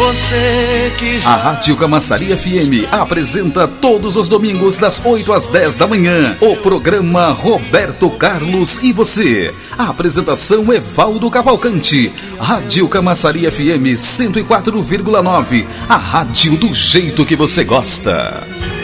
você que já... A Rádio Camaçari FM apresenta todos os domingos das 8 às 10 da manhã o programa Roberto Carlos e Você. A apresentação Evaldo Cavalcante. Rádio Camaçari FM 104,9. A rádio do jeito que você gosta.